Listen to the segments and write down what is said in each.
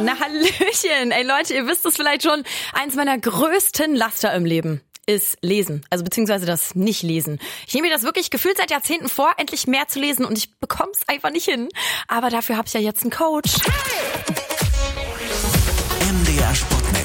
Na hallöchen. Ey Leute, ihr wisst es vielleicht schon, eins meiner größten Laster im Leben ist Lesen, also beziehungsweise das Nicht-Lesen. Ich nehme mir das wirklich gefühlt seit Jahrzehnten vor, endlich mehr zu lesen und ich bekomme es einfach nicht hin. Aber dafür habe ich ja jetzt einen Coach. MDR Sputnik.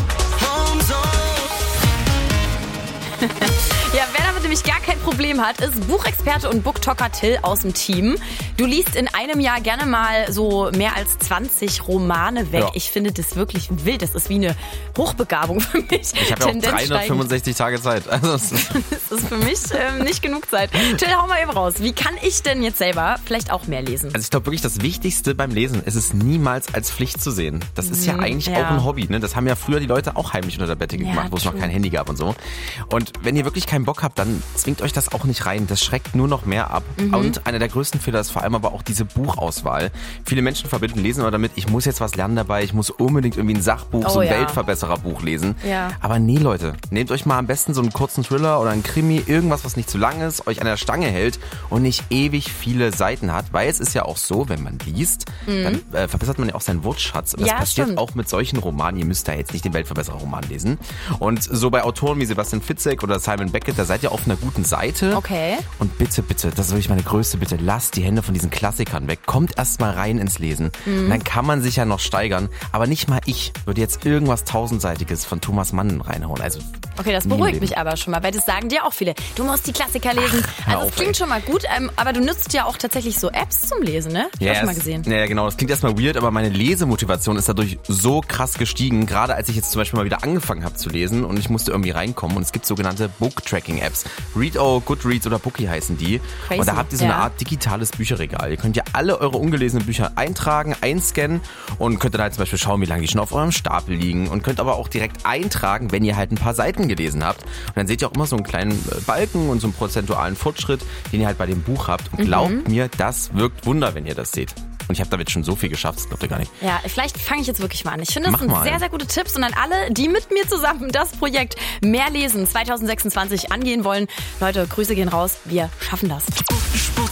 Ja, wer damit nämlich gar kein Problem hat, ist Buchexperte und Booktalker Till aus dem Team. Du liest in einem Jahr gerne mal so mehr als 20 Romane weg. Ja. Ich finde das wirklich wild. Das ist wie eine Hochbegabung für mich. Ich habe ja auch 365 Tage Zeit. Also das ist für mich nicht genug Zeit. Till, hau mal eben raus. Wie kann ich denn jetzt selber vielleicht auch mehr lesen? Also ich glaube wirklich, das Wichtigste beim Lesen ist es niemals als Pflicht zu sehen. Das ist ja eigentlich auch ein Hobby. Ne? Das haben ja früher die Leute auch heimlich unter der Bettdecke gemacht, wo es noch kein Handy gab und so. Und wenn ihr wirklich keinen Bock habt, dann zwingt euch das auch nicht rein. Das schreckt nur noch mehr ab. Und einer der größten Fehler ist vor allem aber auch diese Buchauswahl. Viele Menschen verbinden Lesen aber damit, ich muss jetzt was lernen dabei, ich muss unbedingt irgendwie ein Sachbuch, so ein Weltverbessererbuch lesen. Ja. Aber nee, Leute, nehmt euch mal am besten so einen kurzen Thriller oder einen Krimi, irgendwas, was nicht zu lang ist, euch an der Stange hält und nicht ewig viele Seiten hat, weil es ist ja auch so, wenn man liest, dann verbessert man ja auch seinen Wortschatz. Und das passiert auch mit solchen Romanen. Ihr müsst da jetzt nicht den Weltverbesserer-Roman lesen. Und so bei Autoren wie Sebastian Fitzek oder Simon Beckett, da seid ihr auf einer guten Seite. Okay. Und bitte, das ist wirklich meine größte Bitte, lasst die Hände von diesen Klassikern weg. Kommt erst mal rein ins Lesen. Und dann kann man sich ja noch steigern. Aber nicht mal ich würde jetzt irgendwas Tausendseitiges von Thomas Mann reinhauen. Also okay, das beruhigt mich aber schon mal, weil das sagen dir auch viele. Du musst die Klassiker lesen. Also es klingt schon mal gut, aber du nutzt ja auch tatsächlich so Apps zum Lesen, ne? Ich habe schon mal gesehen. Ja, genau. Das klingt erstmal weird, aber meine Lesemotivation ist dadurch so krass gestiegen. Gerade als ich jetzt zum Beispiel mal wieder angefangen habe zu lesen und ich musste irgendwie reinkommen. Und es gibt sogenannte Book-Tracking-Apps. Reado, Goodreads oder Bookie heißen die. Crazy. Und da habt ihr so eine Art digitales Bücherregal. Ihr könnt ja alle eure ungelesenen Bücher eintragen, einscannen und könnt dann halt zum Beispiel schauen, wie lange die schon auf eurem Stapel liegen und könnt aber auch direkt eintragen, wenn ihr halt ein paar Seiten gelesen habt. Und dann seht ihr auch immer so einen kleinen Balken und so einen prozentualen Fortschritt, den ihr halt bei dem Buch habt. Und glaubt mir, das wirkt Wunder, wenn ihr das seht. Und ich habe damit schon so viel geschafft, das glaubt ihr gar nicht. Ja, vielleicht fange ich jetzt wirklich mal an. Ich finde, das sind sehr, sehr gute Tipps. Und an alle, die mit mir zusammen das Projekt Mehr Lesen 2026 angehen wollen. Leute, Grüße gehen raus. Wir schaffen das.